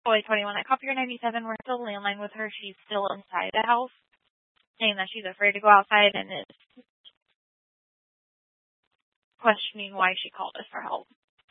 Boy 21 at Copier 97, we're still landline with her. She's still inside the house, saying that she's afraid to go outside and is questioning why she called us for help.